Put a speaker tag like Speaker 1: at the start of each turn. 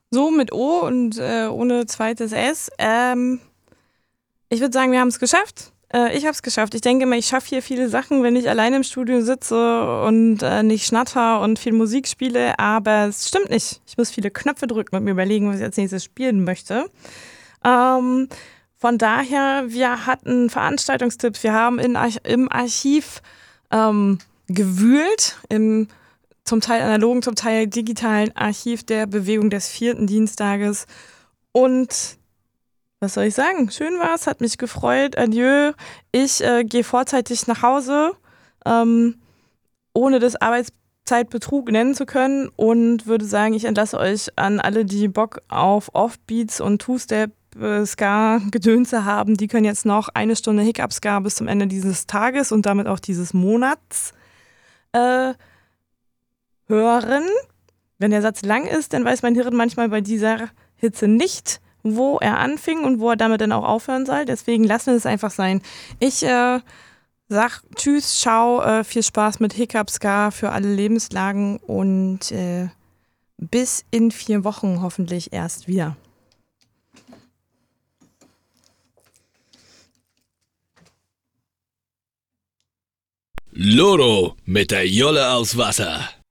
Speaker 1: So mit O und ohne zweites S. Ich würde sagen, wir haben es geschafft. Ich habe es geschafft. Ich denke immer, ich schaffe hier viele Sachen, wenn ich alleine im Studio sitze und nicht schnatter und viel Musik spiele. Aber es stimmt nicht. Ich muss viele Knöpfe drücken und mir überlegen, was ich als nächstes spielen möchte. Ähm, von daher, wir hatten Veranstaltungstipps. Wir haben im Archiv gewühlt, im zum Teil analogen, zum Teil digitalen Archiv der Bewegung des vierten Dienstages. Und was soll ich sagen? Schön war's, hat mich gefreut. Adieu. Ich gehe vorzeitig nach Hause, ähm, ohne das Arbeitszeitbetrug nennen zu können und würde sagen, ich entlasse euch an alle, die Bock auf Offbeats und Two-Step Ska-Gedönse haben. Die können jetzt noch 1 Stunde Hiccup-Ska bis zum Ende dieses Tages und damit auch dieses Monats äh, hören. Wenn der Satz lang ist, dann weiß mein Hirn manchmal bei dieser Hitze nicht, wo er anfing und wo er damit dann auch aufhören soll. Deswegen lassen wir es einfach sein. Ich sag Tschüss, ciao, viel Spaß mit Hiccup Ska für alle Lebenslagen und bis in 4 Wochen hoffentlich erst wieder.
Speaker 2: Loro mit der Jolle aus Wasser.